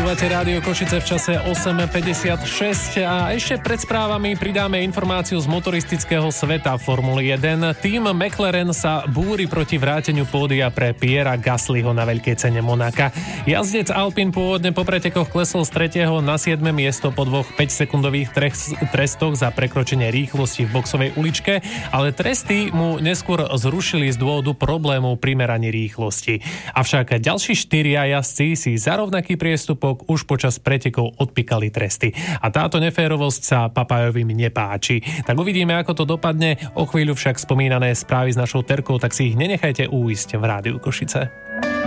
Počúvate Rádio Košice v čase 8.56 a ešte pred správami pridáme informáciu z motoristického sveta Formuly 1. Tým McLaren sa búri proti vráteniu pódia pre Pierra Gaslyho na veľkej cene Monaka. Jazdec Alpine pôvodne po pretekoch klesol z 3. na 7. miesto po dvoch 5-sekundových trestoch za prekročenie rýchlosti v boxovej uličke, ale tresty mu neskôr zrušili z dôvodu problémov pri meraní rýchlosti. Avšak ďalší 4 jazdci si za rovnaký priestupok už počas pretekov odpíkali tresty. A táto neférovosť sa Papajovým nepáči. Tak uvidíme, ako to dopadne. O chvíľu však spomínané správy s našou Terkou, tak si ich nenechajte újsť v Rádiu Košice.